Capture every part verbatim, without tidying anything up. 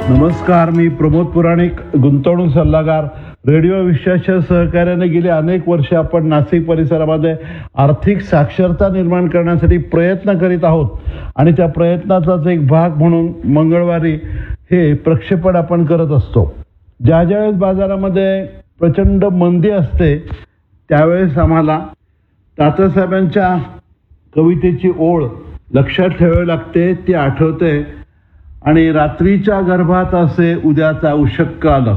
नमस्कार, मी प्रमोद पुराणिक, गुंतवणूक सल्लागार. रेडिओ विश्वाच्या सहकार्याने गेली अनेक वर्षे आपण नाशिक परिसरामध्ये आर्थिक साक्षरता निर्माण करण्यासाठी प्रयत्न करीत आहोत आणि त्या प्रयत्नाचाच एक भाग म्हणून मंगळवारी हे प्रक्षेपण आपण करत असतो. ज्या ज्यावेळेस बाजारामध्ये प्रचंड मंदी असते त्यावेळेस आम्हाला तात्यासाहेबांच्या कवितेची ओळ लक्षात ठेवावी लागते, ती आठवते. आणि रात्रीच्या गर्भात असे उद्याचा उशक्क आलं,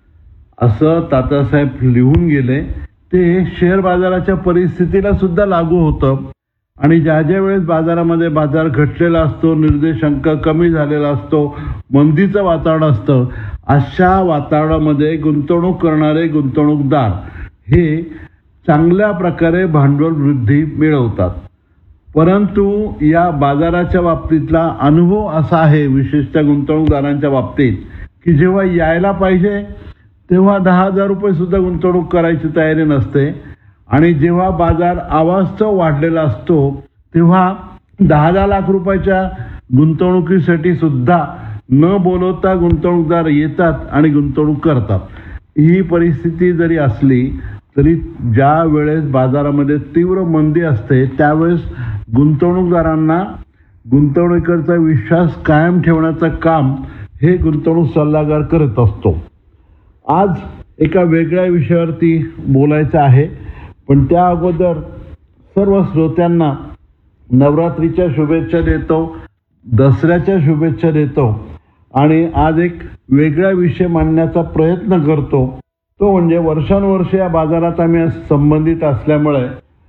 असं तात्यासाहेब लिहून गेले. ते शेअर बाजाराच्या परिस्थितीला सुद्धा लागू होतं. आणि ज्या ज्या वेळेस बाजारामध्ये बाजार घटलेला असतो, निर्देशांक कमी झालेला असतो, मंदीचं वातावरण असतं, अशा वातावरणामध्ये गुंतवणूक करणारे गुंतवणूकदार हे चांगल्या प्रकारे भांडवल वृद्धी मिळवतात. परंतु या बाजाराच्या बाबतीतला अनुभव असा आहे, विशेषतः गुंतवणूकदारांच्या बाबतीत, की जेव्हा यायला पाहिजे तेव्हा दहा हजार रुपये सुद्धा गुंतवणूक करायची तयारी नसते. आणि जेव्हा बाजार अवास्तव वाढलेला असतो तेव्हा दहा दहा लाख रुपयाच्या गुंतवणुकीसाठी सुद्धा न बोलवता गुंतवणूकदार येतात आणि गुंतवणूक करतात. ही परिस्थिती जरी असली तरी ज्या वेळेस बाजारामध्ये तीव्र मंदी असते त्यावेळेस गुंतवणूकदारांना गुंतवणुकीवरचा विश्वास कायम ठेवण्याचं काम हे गुंतवणूक सल्लागार करत असतो. आज एका वेगळ्या विषयावरती बोलायचं आहे, पण त्या अगोदर सर्व श्रोत्यांना नवरात्रीच्या शुभेच्छा देतो, दसऱ्याच्या शुभेच्छा देतो. आणि आज एक वेगळा विषय मांडण्याचा प्रयत्न करतो, तो म्हणजे वर्षानुवर्षे या बाजारात आम्ही संबंधित असल्यामुळे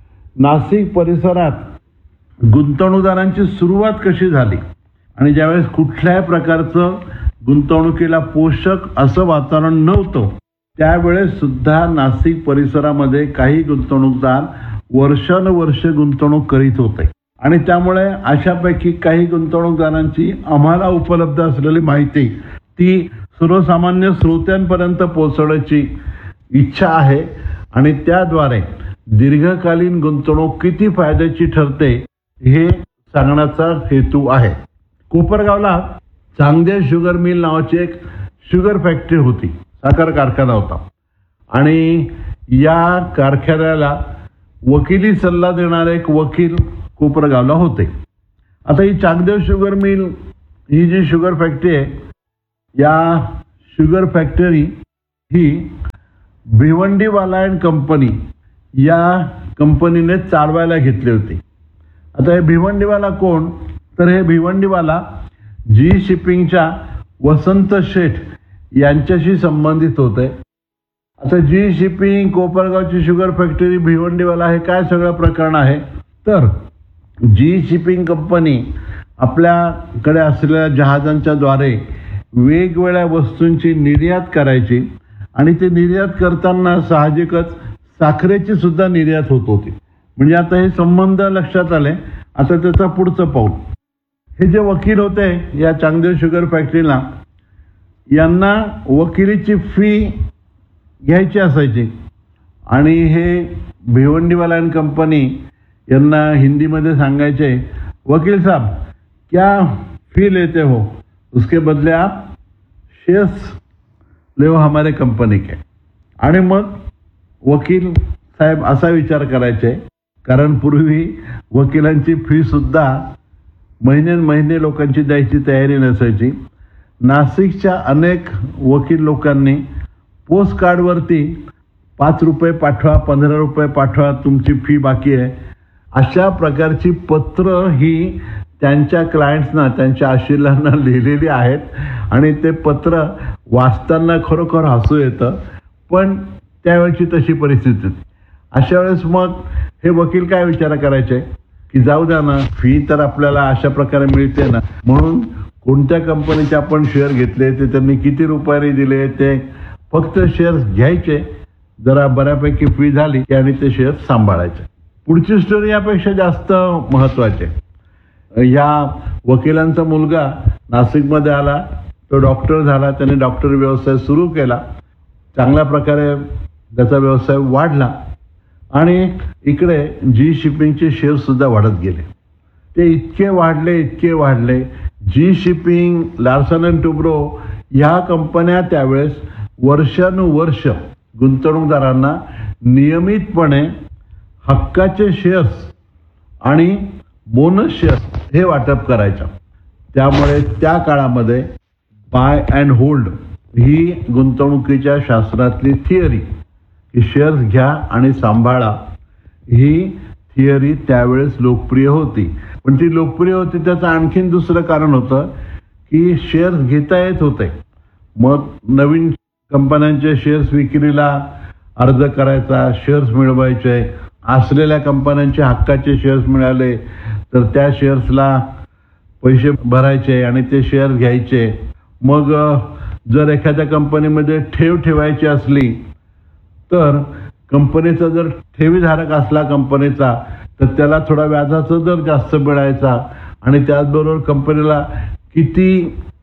नाशिक परिसरात गुंतवणूकदारांची सुरुवात कशी झाली आणि ज्यावेळेस कुठल्याही प्रकारचं गुंतवणुकीला पोषक असं वातावरण नव्हतं त्यावेळेस सुद्धा नाशिक परिसरामध्ये काही गुंतवणूकदार वर्षानुवर्ष गुंतवणूक करीत होते. आणि त्यामुळे अशापैकी काही गुंतवणूकदारांची आम्हाला उपलब्ध असलेली माहिती ती सर्वसामान्य श्रोत्यांपर्यंत पोहोचवण्याची इच्छा आहे. आणि त्याद्वारे दीर्घकालीन गुंतवणूक किती फायद्याची ठरते हे सांगण्याचा हेतू आहे. कोपरगावला चांगदेव शुगर मिल नावाची एक शुगर फॅक्टरी होती, साखर कारखाना होता. आणि या कारखान्याला वकिली सल्ला देणारे एक वकील कोपरगावला होते. आता ही चांगदेव शुगर मिल ही जी शुगर फॅक्टरी आहे, या sugar factory he भिवंडीवाला and company या कंपनीने चालवायला घेतली होती. आता हे भिवंडीवाला कोण, तर हे भिवंडीवाला जी शिपिंगच्या वसंत शेठ यांच्याशी संबंधित होते. आता जी शिपिंग, कोपरगावची शुगर फॅक्टरी, भिवंडीवाला, हे काय सगळं प्रकरण आहे. तर जी शिपिंग कंपनी आपल्याकडे असलेल्या जहाजांच्या द्वारे वेगवेगळ्या वस्तूंची निर्यात करायची आणि ते निर्यात करताना साहजिकच साखरेची सुद्धा निर्यात होत होती. म्हणजे आता हे संबंध लक्षात आले. आता त्याचा पुढचं पाऊल, हे जे वकील होते या चांगदेव शुगर फॅक्टरीला, यांना वकिलीची फी घ्यायची असायची. आणि हे भिवंडीवाला अँड कंपनी यांना हिंदीमध्ये सांगायचे, वकील साहब क्या फी लेते हो, उसके बदले आप शेयर्स ले हो हमारे कंपनी के. आणि मग वकील साहेब असा विचार करायचे, कारण पूर्वी वकिलांची फी सुद्धा महिने महिने लोकांची द्यायची तयारी नसायची. नाशिकच्या अनेक वकील लोकांनी पोस्ट कार्डवरती पाच रुपये पाठवा, पंधरा रुपये पाठवा, तुमची फी बाकी आहे, अशा प्रकारची पत्र ही त्यांच्या क्लायंट्सना, त्यांच्या आशिलांना लिहिलेली आहेत. आणि ते पत्र वाचताना खरोखर हसू येतं, पण त्यावेळची तशी परिस्थिती होती. अशा वेळेस मग हे वकील काय विचार करायचे की जाऊ द्या ना, फी तर आपल्याला अशा प्रकारे मिळते ना, म्हणून कोणत्या कंपनीचे आपण शेअर घेतले, ते त्यांनी किती रुपयाने दिले, ते फक्त शेअर्स घ्यायचे, जरा बऱ्यापैकी फी झाली की आणि ते शेअर्स सांभाळायचे. पुढची स्टोरी यापेक्षा जास्त महत्त्वाची. ह्या वकिलांचा मुलगा नाशिकमध्ये आला, तो डॉक्टर झाला, त्याने डॉक्टर व्यवसाय सुरू केला, चांगल्या प्रकारे त्याचा व्यवसाय वाढला. आणि इकडे जी शिपिंगचे शेअर सुद्धा वाढत गेले. ते इतके वाढले इतके वाढले जी शिपिंग, लार्सन अँड टुब्रो ह्या कंपन्या त्यावेळेस वर्षानुवर्ष गुंतवणूकदारांना नियमितपणे हक्काचे शेअर्स आणि बोनस शेअर्स हे वाटप करायच्या. त्यामुळे त्या काळामध्ये बाय अँड होल्ड ही गुंतवणुकीच्या शास्त्रातली थिअरी की शेअर्स घ्या आणि सांभाळा ही थिअरी त्यावेळेस लोकप्रिय होती. पण ती लोकप्रिय होती त्याचं आणखीन दुसरं कारण होतं की शेअर्स घेता येत होते. मग नवीन कंपन्यांचे शेअर्स विक्रीला अर्ज करायचा, शेअर्स मिळवायचे. असलेल्या कंपन्यांचे हक्काचे शेअर्स मिळाले तर त्या शेअर्सला पैसे भरायचे आणि ते शेअर्स घ्यायचे. मग जर एखाद्या कंपनीमध्ये ठेव ठेवायची असली तर कंपनीचा जर ठेवीधारक असला कंपनीचा तर त्याला थोडा व्याजाचा दर जास्त मिळायचा आणि त्याचबरोबर कंपनीला किती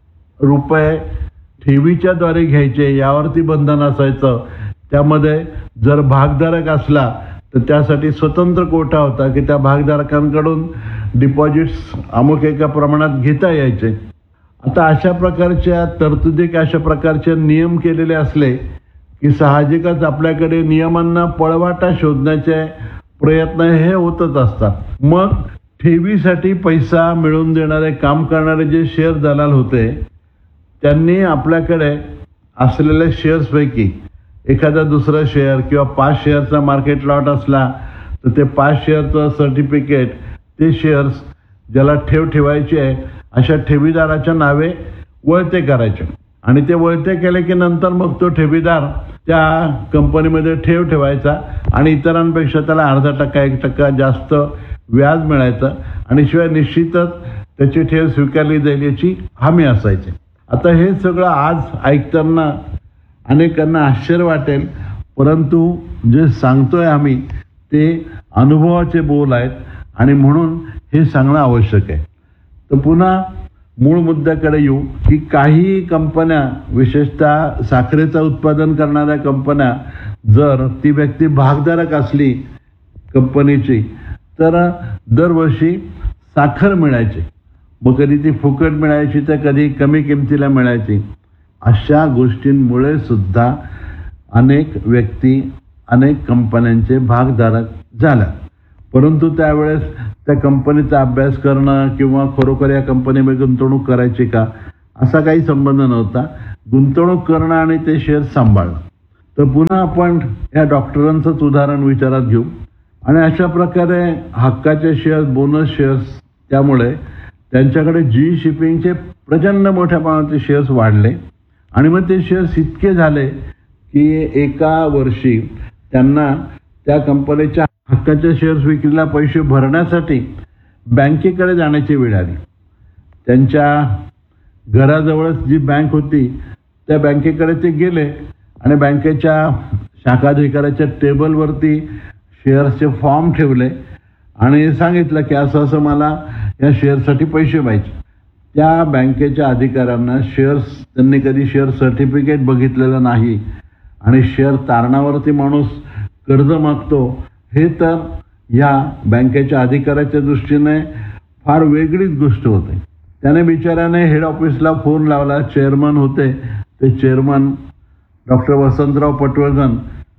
रुपये ठेवीच्या द्वारे घ्यायचे यावरती बंधन असायचं. त्यामध्ये जर भागधारक असला तर त्यासाठी स्वतंत्र कोटा होता की त्या भागधारकांकडून डिपॉझिट्स अमुक एका प्रमाणात घेता यायचे. आता अशा प्रकारच्या तरतुदी अशा प्रकारचे नियम केलेले असले की साहजिकच आपल्याकडे नियमांना पळवाटा शोधण्याचे प्रयत्न हे होतच असतात. मग ठेवीसाठी पैसा मिळवून देणारे काम करणारे जे शेअर दलाल होते त्यांनी आपल्याकडे असलेल्या शेअर्सपैकी एखादा दुसरा शेअर किंवा पाच शेअरचा मार्केट लॉट असला तर ते पाच शेअरचं सर्टिफिकेट ते शेअर्स ज्याला ठेव ठेवायचे आहे अशा ठेवीदाराच्या नावे वळते करायचे आणि ते वळते केले की नंतर मग तो ठेवीदार त्या कंपनीमध्ये ठेव ठेवायचा आणि इतरांपेक्षा त्याला अर्धा टक्का एक टक्का जास्त व्याज मिळायचं आणि शिवाय निश्चितच त्याची ठेव स्वीकारली जाईल याची हमी असायची. आता हे सगळं आज ऐकताना अनेकांना आश्चर्य वाटेल, परंतु जे सांगतोय आम्ही ते अनुभवाचे बोल आहेत आणि म्हणून हे सांगणं आवश्यक आहे. तर पुन्हा मूळ मुद्द्याकडे येऊ की काही कंपन्या विशेषतः साखरेचं उत्पादन करणाऱ्या कंपन्या जर ती व्यक्ती भागधारक असली कंपनीची तर दरवर्षी साखर मिळायची. मग कधी ती फुकट मिळायची तर कधी कमी किमतीला मिळायची. अशा गोष्टींमुळे सुद्धा अनेक व्यक्ती अनेक कंपन्यांचे भागधारक झाल्या. परंतु त्यावेळेस त्या कंपनीचा अभ्यास करणं किंवा खरोखर या कंपनीमध्ये गुंतवणूक करायची का असा काही संबंध नव्हता. गुंतवणूक करणं आणि ते शेअर सांभाळणं. तर पुन्हा आपण या डॉक्टरांचंच उदाहरण विचारात घेऊ आणि अशा प्रकारे हक्काचे शेअर्स, बोनस शेअर्स, त्यामुळे त्यांच्याकडे जी शिपिंगचे प्रचंड मोठ्या प्रमाणाचे शेअर्स वाढले आणि मग ते शेअर्स इतके झाले की एका वर्षी त्यांना त्या कंपनीच्या हक्काच्या शेअर्स विक्रीला पैसे भरण्यासाठी बँकेकडे जाण्याची वेळ आली. त्यांच्या घराजवळच जी बँक होती त्या बँकेकडे ते गेले आणि बँकेच्या शाखाधिकाऱ्याच्या टेबलवरती शेअर्सचे फॉर्म ठेवले आणि सांगितलं की असं असं मला या शेअरसाठी पैसे पाहिजे. त्या बँकेच्या अधिकाऱ्यांना शेअर्स, त्यांनी कधी शेअर सर्टिफिकेट बघितलेलं नाही आणि शेअर तारणावरती माणूस कर्ज मागतो हे तर या बँकेच्या अधिकाऱ्याच्या दृष्टीने फार वेगळीच गोष्ट होते. त्याने बिचाऱ्याने हेड ऑफिसला फोन लावला. चेअरमन होते ते चेअरमन डॉक्टर वसंतराव पटवर्धन,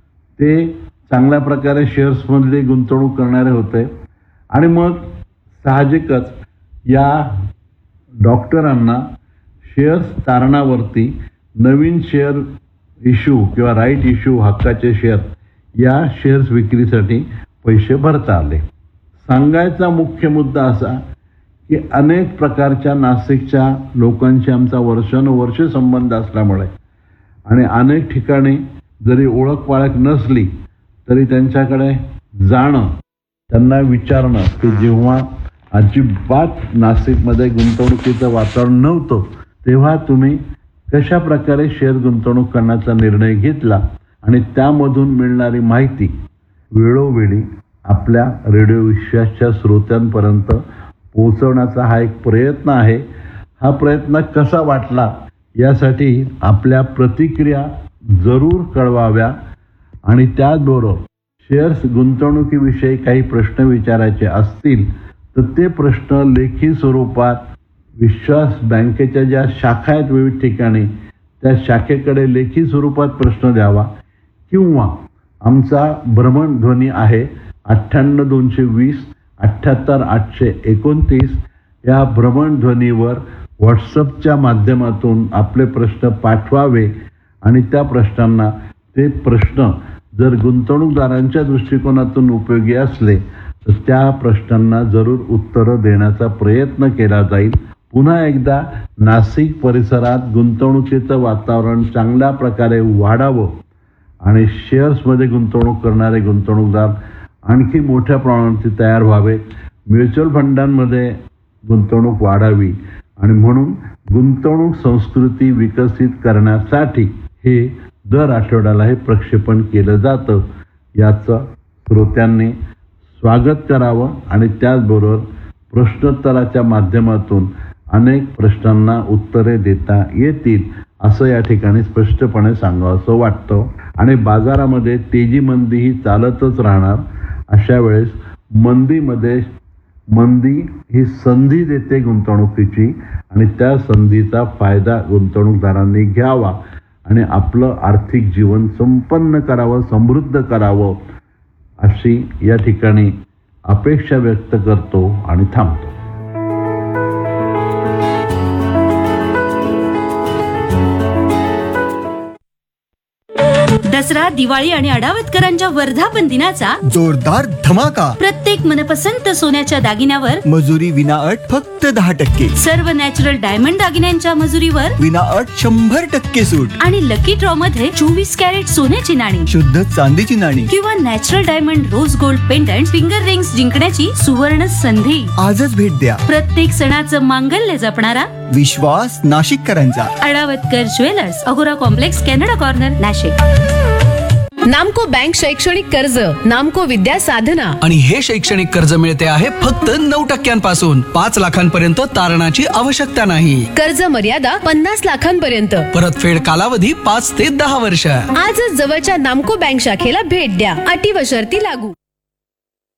ते चांगल्या प्रकारे शेअर्समधली गुंतवणूक करणारे होते आणि मग साहजिकच या डॉक्टरांना शेअर्स तारणावरती नवीन शेअर इश्यू किंवा राईट इश्यू हक्काचे शेअर या शेअर्स विक्रीसाठी पैसे भरता आले. सांगायचा मुख्य मुद्दा असा की अनेक प्रकारच्या नाशिकच्या लोकांशी आमचा वर्षानुवर्षे संबंध असल्यामुळे आणि अनेक ठिकाणी जरी ओळख पाळख नसली तरी त्यांच्याकडे जाणं, त्यांना विचारणं की जेव्हा अजिबात नाशिकमध्ये गुंतवणुकीचं वातावरण नव्हतं तेव्हा तुम्ही कशा प्रकारे शेअर गुंतवणूक करण्याचा निर्णय घेतला आणि त्यामधून मिळणारी माहिती वेळोवेळी आपल्या रेडिओ विश्वासच्या श्रोत्यांपर्यंत पोहोचवण्याचा हा एक प्रयत्न आहे. हा प्रयत्न कसा वाटला यासाठी आपल्या प्रतिक्रिया जरूर कळवाव्या आणि त्याचबरोबर शेअर्स गुंतवणुकीविषयी काही प्रश्न विचारायचे असतील तर ते प्रश्न लेखी स्वरूपात विश्वास बँकेच्या ज्या शाखा आहेत विविध ठिकाणी त्या शाखेकडे लेखी स्वरूपात प्रश्न द्यावा किंवा आमचा भ्रमणध्वनी आहे अठ्ठ्याण्णव दोनशे वीस अठ्ठ्याहत्तर आठशे एकोणतीस या भ्रमणध्वनीवर व्हॉट्सअपच्या माध्यमातून आपले प्रश्न पाठवावे आणि त्या प्रश्नांना ते प्रश्न जर गुंतवणूकदारांच्या दृष्टिकोनातून उपयोगी असले तर त्या प्रश्नांना जरूर उत्तरं देण्याचा प्रयत्न केला जाईल. पुन्हा एकदा नाशिक परिसरात गुंतवणुकीचं वातावरण चांगल्या प्रकारे वाढावं आणि शेअर्समध्ये गुंतवणूक करणारे गुंतवणूकदार आणखी मोठ्या प्रमाणावरती तयार व्हावे, म्युच्युअल फंडांमध्ये गुंतवणूक वाढावी आणि म्हणून गुंतवणूक संस्कृती विकसित करण्यासाठी हे दर आठवड्याला हे प्रक्षेपण केलं जातं. याचं श्रोत्यांनी स्वागत करावं आणि त्याचबरोबर प्रश्नोत्तराच्या माध्यमातून अनेक प्रश्नांना उत्तरे देता येतील असं या ठिकाणी स्पष्टपणे सांगावं असं वाटतं. आणि बाजारामध्ये तेजी मंदी ही चालतच राहणार. अशा वेळेस मंदीमध्ये मंदी ही संधी देते गुंतवणुकीची आणि त्या संधीचा फायदा गुंतवणूकदारांनी घ्यावा आणि आपलं आर्थिक जीवन संपन्न करावं, समृद्ध करावं अशी या ठिकाणी अपेक्षा व्यक्त करतो आणि थांबतो. दसरा, दिवाळी आणि अडावतकरांच्या वर्धापन दिनाचा जोरदार धमाका. प्रत्येक मनपसंत सोन्याच्या दागिन्यावर मजुरी विना अट फक्त दहा टक्के. सर्व नॅचरल डायमंड दागिन्यांच्या मजुरीवर विना अट शंभर टक्के सूट. आणि लकी ड्रॉ मध्ये चोवीस कॅरेट सोन्याची नाणी, शुद्ध चांदीची नाणी किंवा natural diamond rose gold pendant, finger rings जिंकण्याची सुवर्ण संधी. आजच भेट द्या. प्रत्येक सणाचं मांगल्य जपणारा विश्वास नाशिककरांचा. अडावतकर ज्वेलर्स, अगोरा कॉम्प्लेक्स, कॅनडा कॉर्नर, नाशिक. नामको बँक शैक्षणिक कर्ज, नामको विद्या साधना. आणि हे शैक्षणिक कर्ज मिळते आहे फक्त नऊ टक्क्यांपासून. पाच लाखांपर्यंत तारणाची आवश्यकता नाही. कर्ज मर्यादा पन्नास लाखांपर्यंत. परतफेड कालावधी पाच ते दहा वर्ष. आजच जवळच्या नामको बँक शाखेला भेट द्या. अटी व शर्ती लागू.